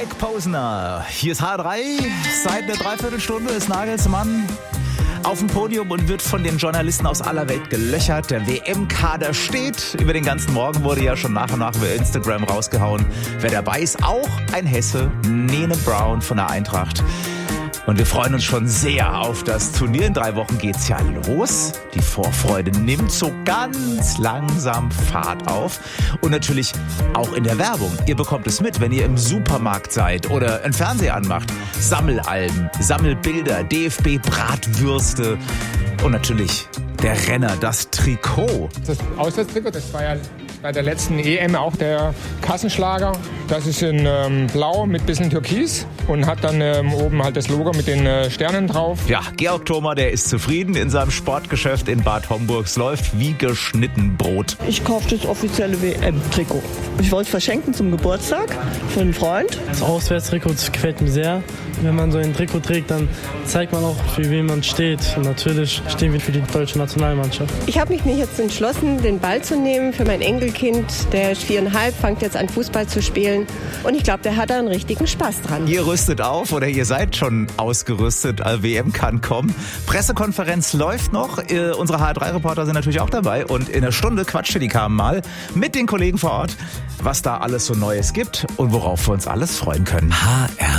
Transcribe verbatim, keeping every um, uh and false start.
Mike Posner. Hier ist H drei. Seit einer Dreiviertelstunde ist Nagelsmann auf dem Podium und wird von den Journalisten aus aller Welt gelöchert. Der W M-Kader steht. Über den ganzen Morgen wurde ja schon nach und nach über Instagram rausgehauen, wer dabei ist. Auch ein Hesse, Nene Brown von der Eintracht. Und wir freuen uns schon sehr auf das Turnier. In drei Wochen geht's ja los. Die Vorfreude nimmt so ganz langsam Fahrt auf. Und natürlich auch in der Werbung. Ihr bekommt es mit, wenn ihr im Supermarkt seid oder einen Fernseher anmacht. Sammelalben, Sammelbilder, D F B-Bratwürste und natürlich der Renner, das Trikot. Das Auswärtstrikot, das war ja bei der letzten E M auch der Kassenschlager. Das ist in ähm, Blau mit bisschen Türkis und hat dann ähm, oben halt das Logo mit den äh, Sternen drauf. Ja, Georg Thoma, der ist zufrieden in seinem Sportgeschäft in Bad Homburg. Es läuft wie geschnitten Brot. Ich kaufe das offizielle W M-Trikot. Ich wollte es verschenken zum Geburtstag für einen Freund. Das Auswärtstrikot gefällt mir sehr. Wenn man so ein Trikot trägt, dann zeigt man auch, für wen man steht. Und natürlich stehen wir für die deutsche Nationalmannschaft. Ich habe mich jetzt entschlossen, den Ball zu nehmen für mein Enkelkind. Der ist viereinhalb, fängt jetzt an Fußball zu spielen. Und ich glaube, der hat da einen richtigen Spaß dran. Ihr rüstet auf oder ihr seid schon ausgerüstet. W M kann kommen. Pressekonferenz läuft noch. Äh, unsere H drei Reporter sind natürlich auch dabei. Und in einer Stunde quatschte die kamen mal mit den Kollegen vor Ort, was da alles so Neues gibt und worauf wir uns alles freuen können. H R